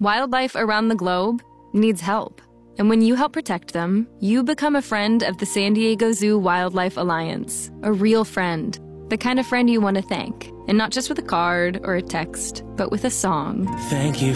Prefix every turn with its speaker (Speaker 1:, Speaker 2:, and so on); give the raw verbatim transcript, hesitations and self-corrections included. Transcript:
Speaker 1: Wildlife around the globe needs help. And when you help protect them, you become a friend of the San Diego Zoo Wildlife Alliance, a real friend, the kind of friend you want to thank. And not just with a card or a text, but with a song.
Speaker 2: Thank you